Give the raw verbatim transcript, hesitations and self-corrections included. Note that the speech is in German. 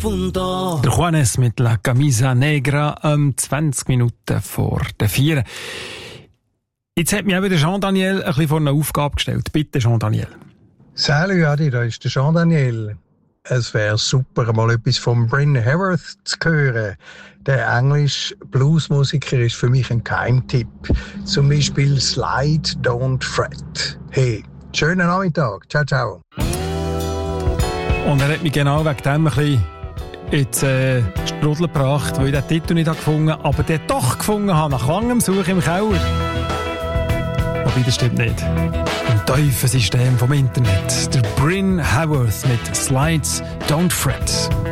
profundo. Der Juanes mit La Camisa Negra um zwanzig Minuten vor der vier. Jetzt hat mich eben der Jean-Daniel ein bisschen vor eine Aufgabe gestellt. Bitte, Jean-Daniel. Salut Adi, da ist der Jean-Daniel. Es wäre super, mal etwas von Bryn Haworth zu hören. Der englische Bluesmusiker ist für mich ein Geheimtipp. Zum Beispiel Slide, Don't Fret. Hey, schönen Nachmittag. Ciao, ciao. Und er hat mich genau wegen dem ein bisschen ins äh, Strudel gebracht, weil ich den Titel nicht gefunden habe, aber den doch gefunden habe, nach langem Suchen im Keller. Wobei, das stimmt nicht. Im Teufelsystem vom Internet. Der Bryn Haworth mit Slides, Don't Fret.